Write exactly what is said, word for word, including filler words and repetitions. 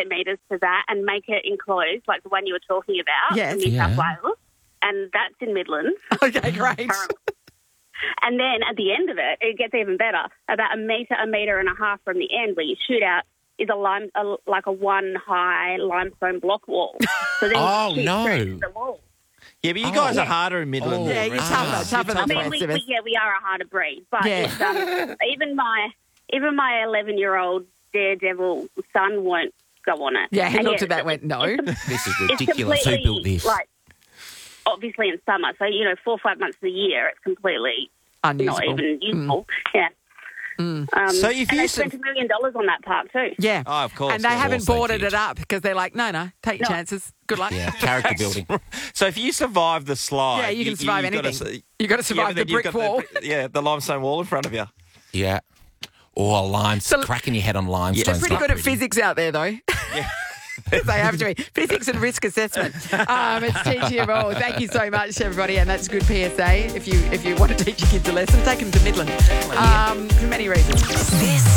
ten metres to that and make it enclosed, like the one you were talking about Yes. in New Yeah. South Wales. And that's in Midlands. Okay, great. currently. And then at the end of it, it gets even better. About a metre, a metre and a half from the end where you shoot out is a lime, a, like a one high limestone block wall. So then Oh, you shoot no. straight into the wall. Yeah, but you Oh. guys Yeah. are harder in Midland. Oh. Yeah, you're Ah. tougher, tougher I than the mean, rest we, of we, us. yeah, we are a harder breed. But Yeah. it's, um, even my even my eleven-year-old daredevil son won't go on it. Yeah, he And looked at that and went, no. This is It's ridiculous. completely, Who built this? like, obviously in summer. So, you know, four or five months of the year, it's completely Unusable. not even useful. Yeah. Um, So if and you they sub- spent a million dollars on that park too. Yeah. Oh, of course, And they yeah. haven't Also boarded huge. it up because they're like, no, no, take your No. chances. Good luck. Yeah, character building. So if you survive the slide, Yeah, you can survive you've gotta anything. s- You've got to yeah, survive but the then you've brick got wall. The, yeah, the limestone wall in front of you. Yeah. Or lime, So- cracking your head on limestone. They're pretty good at physics out there, though. They have to be. Physics and risk assessment. Um, it's Teach Your Role. Thank you so much, everybody. And that's good P S A. If you if you want to teach your kids a lesson, take them to Midland um, for many reasons. This